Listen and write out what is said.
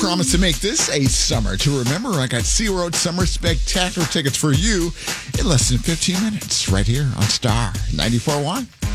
promise to make this a summer to remember. I got SeaWorld Summer Spectacular tickets for you in less than 15 minutes right here on Star 94.1.